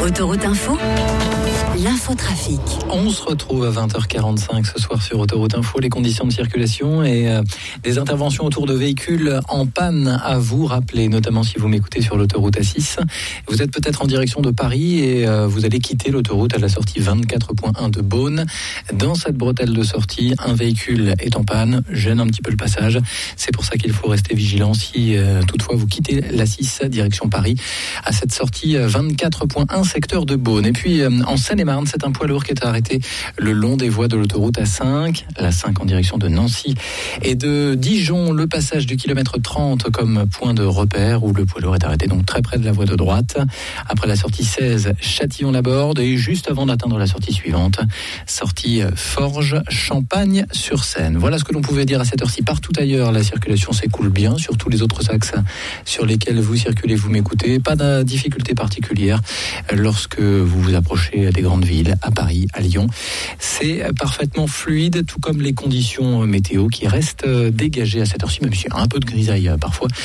Autoroute Info, l'infotrafic. On se retrouve à 20h45 ce soir sur Autoroute Info, les conditions de circulation et des interventions autour de véhicules en panne à vous rappeler, notamment si vous m'écoutez sur l'autoroute A6. Vous êtes peut-être en direction de Paris et vous allez quitter l'autoroute à la sortie 24.1 de Beaune. Dans cette bretelle de sortie, un véhicule est en panne, gêne un petit peu le passage. C'est pour ça qu'il faut rester vigilant si toutefois vous quittez l'A6 direction Paris à cette sortie 24.1 secteur de Beaune. Et puis en Seine-et-Marne, c'est un poids lourd qui est arrêté le long des voies de l'autoroute A5, la 5 en direction de Nancy et de Dijon, le passage du kilomètre 30 comme point de repère où le poids lourd est arrêté donc très près de la voie de droite. Après la sortie 16, Châtillon-Laborde et juste avant d'atteindre la sortie suivante, sortie Forges, Champagne-sur-Seine. Voilà ce que l'on pouvait dire à cette heure-ci. Partout ailleurs, la circulation s'écoule bien sur tous les autres axes sur lesquels vous circulez, vous m'écoutez. Pas de difficulté particulière lorsque vous vous approchez des grandes villes, à Paris, à Lyon. C'est parfaitement fluide, tout comme les conditions météo qui restent dégagées à cette heure-ci, même s'il y a un peu de grisaille parfois